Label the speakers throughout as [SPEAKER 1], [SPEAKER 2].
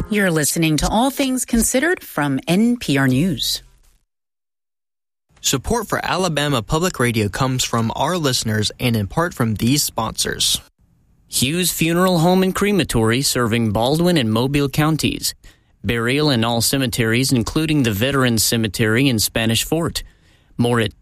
[SPEAKER 1] You're listening to All Things Considered from NPR News.
[SPEAKER 2] Support for Alabama Public Radio comes from our listeners and in part from these sponsors.
[SPEAKER 3] Hughes Funeral Home and Crematory serving Baldwin and Mobile counties. Burial in all cemeteries, including the Veterans Cemetery in Spanish Fort. More at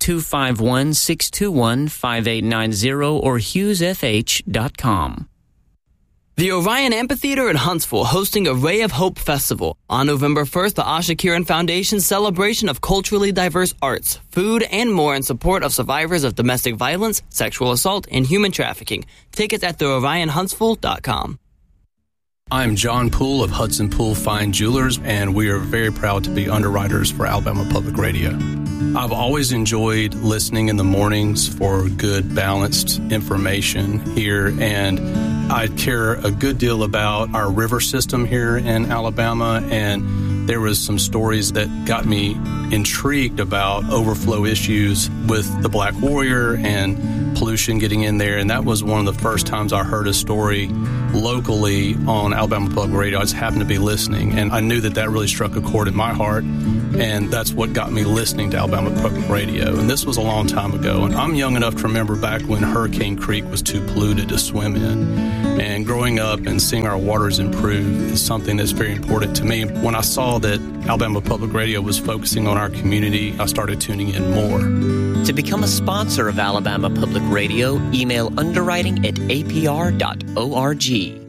[SPEAKER 3] 251-621-5890 or hughesfh.com.
[SPEAKER 4] The Orion Amphitheater in Huntsville hosting a Ray of Hope Festival. On November 1st, the Asha Kieran Foundation's celebration of culturally diverse arts, food, and more in support of survivors of domestic violence, sexual assault, and human trafficking. Tickets at theorionhuntsville.com.
[SPEAKER 5] I'm John Poole of Hudson Poole Fine Jewelers, and we are very proud to be underwriters for Alabama Public Radio. I've always enjoyed listening in the mornings for good, balanced information here, and I care a good deal about our river system here in Alabama, and there was some stories that got me intrigued about overflow issues with the Black Warrior and pollution getting in there, and that was one of the first times I heard a story locally on Alabama Public Radio. I just happened to be listening, and I knew that that really struck a chord in my heart, and that's what got me listening to Alabama Public Radio. And this was a long time ago, and I'm young enough to remember back when Hurricane Creek was too polluted to swim in. And growing up and seeing our waters improve is something that's very important to me. When I saw that Alabama Public Radio was focusing on our community, I started tuning in more.
[SPEAKER 3] To become a sponsor of Alabama Public Radio, email underwriting@apr.org.